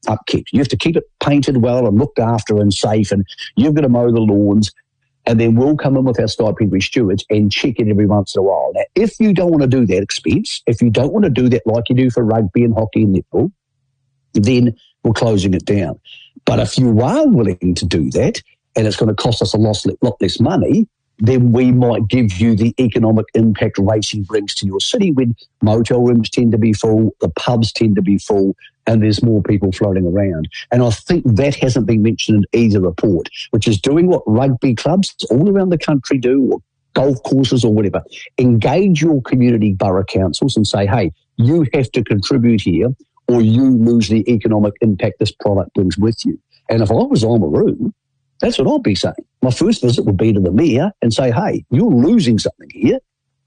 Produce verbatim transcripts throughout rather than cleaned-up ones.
upkeep. You have to keep it painted well and looked after and safe, and you've got to mow the lawns. And then we'll come in with our stipendary stewards and check it every once in a while. Now, if you don't want to do that expense, if you don't want to do that like you do for rugby and hockey and netball, then we're closing it down. But if you are willing to do that, and it's going to cost us a lot, lot less money, then we might give you the economic impact racing brings to your city when motel rooms tend to be full, the pubs tend to be full, and there's more people floating around. And I think that hasn't been mentioned in either report, which is doing what rugby clubs all around the country do, or golf courses or whatever. Engage your community borough councils and say, hey, you have to contribute here or you lose the economic impact this product brings with you. And if I was Oamaru, that's what I'd be saying. My first visit would be to the mayor and say, hey, you're losing something here.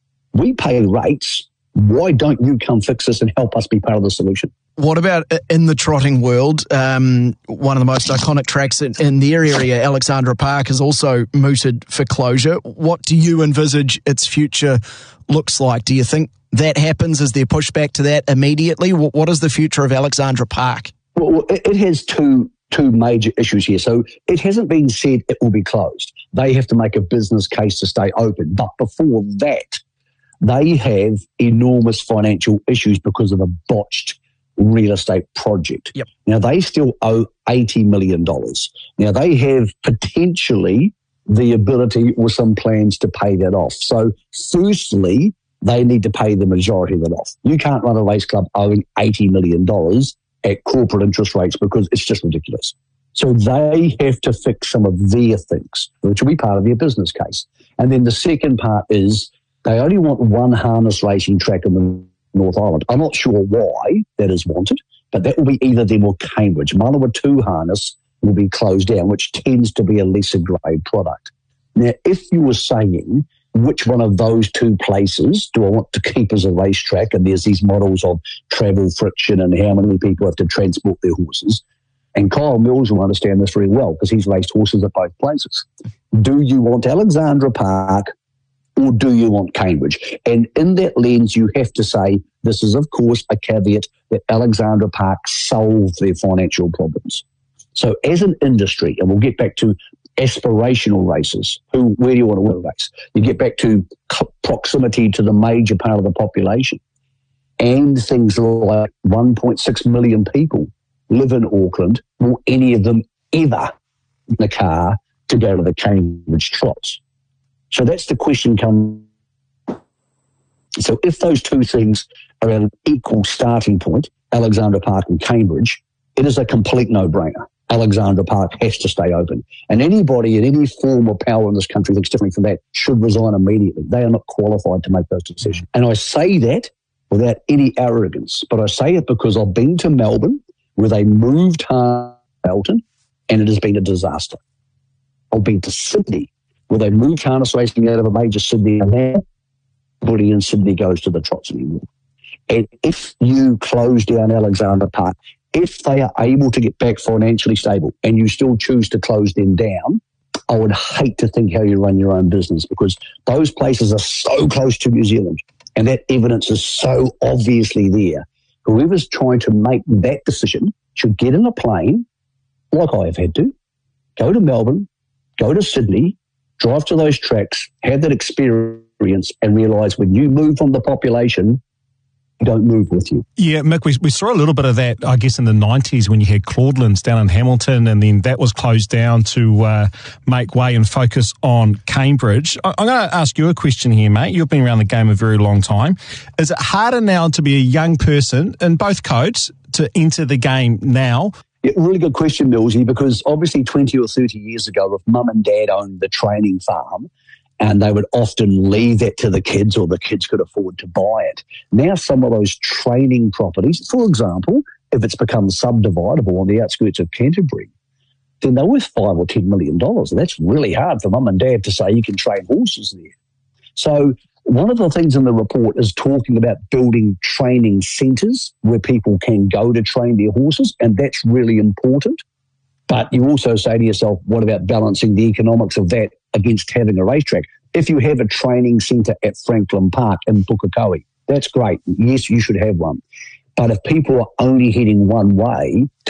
We pay rates. Why don't you come fix this and help us be part of the solution? What about in the trotting world? Um, one of the most iconic tracks in, in their area, Alexandra Park, is also mooted for closure. What do you envisage its future looks like? Do you think that happens? Is there pushback to that immediately? What, what is the future of Alexandra Park? Well, it, it has two two major issues here. So it hasn't been said it will be closed. They have to make a business case to stay open. But before that, they have enormous financial issues because of a botched real estate project. Yep. Now, they still owe eighty million dollars. Now, they have potentially the ability or some plans to pay that off. So, firstly, they need to pay the majority of it off. You can't run a race club owing eighty million dollars at corporate interest rates because it's just ridiculous. So they have to fix some of their things, which will be part of their business case. And then the second part is they only want one harness racing track in the North Island. I'm not sure why that is wanted, but that will be either them or Cambridge. Manawa two harness will be closed down, which tends to be a lesser grade product. Now, if you were saying which one of those two places do I want to keep as a racetrack, and there's these models of travel friction and how many people have to transport their horses, and Kyle Mills will understand this very well because he's raced horses at both places. Do you want Alexandra Park or do you want Cambridge? And in that lens, you have to say this is, of course, a caveat that Alexandra Park solve their financial problems. So as an industry, and we'll get back to aspirational races, who, where do you want to win a race? You get back to proximity to the major part of the population. And things like one point six million people live in Auckland. Will any of them ever in a car to go to the Cambridge Trots? So that's the question come. So if those two things are at an equal starting point, Alexandra Park and Cambridge, it is a complete no-brainer. Alexandra Park has to stay open. And anybody in any form of power in this country thinks differently from that should resign immediately. They are not qualified to make those decisions. And I say that without any arrogance, but I say it because I've been to Melbourne where they moved Hamilton and it has been a disaster. I've been to Sydney where they moved harness racing out of a major Sydney and now nobody in Sydney goes to the trots anymore. And if you close down Alexandra Park, if they are able to get back financially stable and you still choose to close them down, I would hate to think how you run your own business because those places are so close to New Zealand and that evidence is so obviously there. Whoever's trying to make that decision should get in a plane, like I have had to, go to Melbourne, go to Sydney, drive to those tracks, have that experience and realise when you move from the population, don't move with you. Yeah, Mick, we, we saw a little bit of that, I guess, in the nineties when you had Claudelands down in Hamilton and then that was closed down to uh, make way and focus on Cambridge. I, I'm going to ask you a question here, mate. You've been around the game a very long time. Is it harder now to be a young person in both codes to enter the game now? Yeah, really good question, Millsy, because obviously twenty or thirty years ago, if mum and dad owned the training farm, and they would often leave that to the kids or the kids could afford to buy it. Now some of those training properties, for example, if it's become subdividable on the outskirts of Canterbury, then they're worth five or ten million dollars. And that's really hard for mum and dad to say you can train horses there. So one of the things in the report is talking about building training centres where people can go to train their horses, and that's really important. But you also say to yourself, what about balancing the economics of that against having a racetrack? If you have a training centre at Franklin Park in Pukekohe, that's great. Yes, you should have one. But if people are only heading one way,